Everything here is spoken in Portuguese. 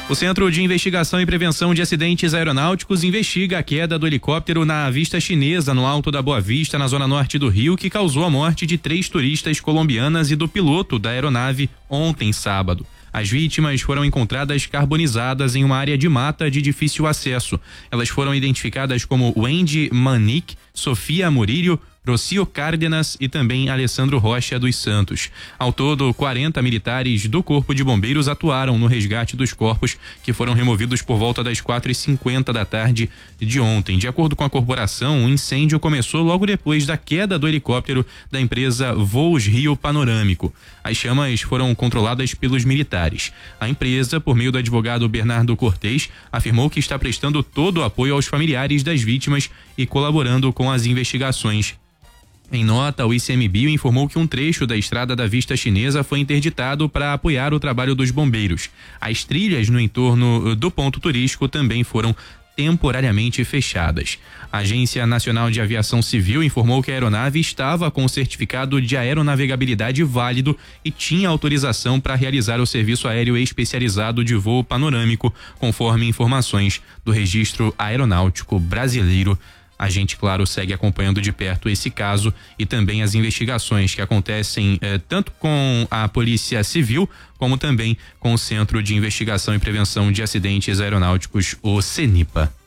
O Centro de Investigação e Prevenção de Acidentes Aeronáuticos investiga a queda do helicóptero na Vista Chinesa, no Alto da Boa Vista, na zona norte do Rio, que causou a morte de 3 turistas colombianas e do piloto da aeronave ontem, sábado. As vítimas foram encontradas carbonizadas em uma área de mata de difícil acesso. Elas foram identificadas como Wendy Manique, Sofia Murillo, Rocio Cárdenas e também Alessandro Rocha dos Santos. Ao todo, 40 militares do Corpo de Bombeiros atuaram no resgate dos corpos, que foram removidos por volta das 4h50 da tarde de ontem. De acordo com a corporação, o incêndio começou logo depois da queda do helicóptero da empresa Voos Rio Panorâmico. As chamas foram controladas pelos militares. A empresa, por meio do advogado Bernardo Cortez, afirmou que está prestando todo o apoio aos familiares das vítimas e colaborando com as investigações. Em nota, o ICMBio informou que um trecho da estrada da Vista Chinesa foi interditado para apoiar o trabalho dos bombeiros. As trilhas no entorno do ponto turístico também foram temporariamente fechadas. A Agência Nacional de Aviação Civil informou que a aeronave estava com o certificado de aeronavegabilidade válido e tinha autorização para realizar o serviço aéreo especializado de voo panorâmico, conforme informações do Registro Aeronáutico Brasileiro. A gente, claro, segue acompanhando de perto esse caso e também as investigações que acontecem tanto com a Polícia Civil como também com o Centro de Investigação e Prevenção de Acidentes Aeronáuticos, o CENIPA.